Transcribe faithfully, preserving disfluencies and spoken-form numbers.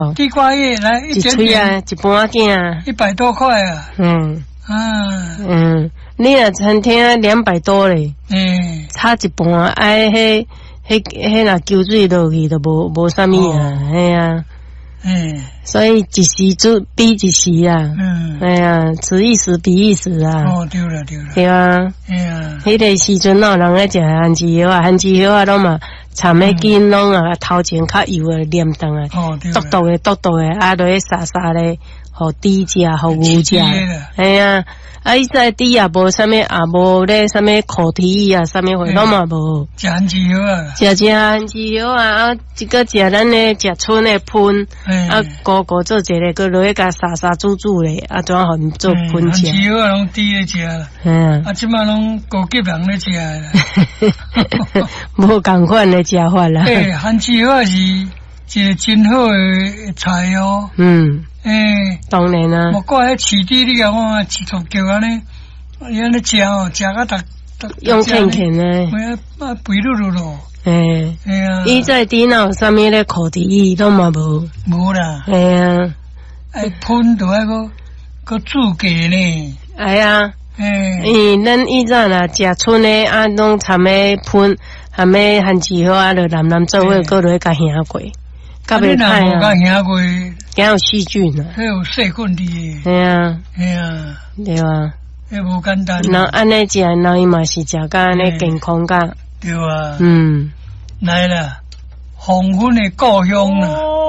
地瓜叶来一点点啊，一半件啊， 一百多块啊。 嗯啊嗯，你若餐厅两百多嘞， 嗯， 差一半，哎，迄迄迄若浇水落去都无无啥物啊，嘿啊。 嗯， 所以一时就比一时啊，嗯，哎呀，此一时彼一时啊。 哦，对了对了， 对啊，哎呀，迄个时阵哪有人咧食番薯叶啊？番薯叶啊，拢嘛掺诶紧拢啊，头前较油诶黏当啊， 哦对， 笃笃诶笃笃诶，啊，落去沙沙咧，互猪食，互牛食，哎呀。啊！伊在底也无啥物，也无咧啥物烤蹄啊，啥物货拢嘛无。 食番薯叶啊， 食食番薯叶啊，啊，一个食咱咧食春诶喷，啊，个个做一个，佮落去甲沙沙煮煮咧，啊，怎互因做喷食？ 番薯叶啊，拢猪咧食啦，嗯，啊，即马拢高级人咧食啦， 无共款咧食法啦。 诶，番薯叶是一个真好诶菜哦。嗯。诶， 当然啦。 莫过迄饲猪你讲我饲足叫安尼，伊安尼食哦，食甲逐逐用甜甜诶， 啊肥噜噜咯。 诶，哎呀，伊在底哪有啥物咧烤蹄都嘛无。 无啦。 哎呀， 哎喷着迄个个煮鸡呢。 哎呀，诶，伊咱以前啦食春诶，啊拢掺诶喷，含诶番薯叶啊，就蓝蓝做伙，搁落去甲香过。甲袂歹啊！ 甲兄过， 惊有细菌啊！ 迄有细菌伫。 系啊， 系啊， 对啊， 迄无简单。 那安尼食，那伊嘛是食甲安尼健康甲。 对啊。 嗯， 来啦，黄昏的故乡啦。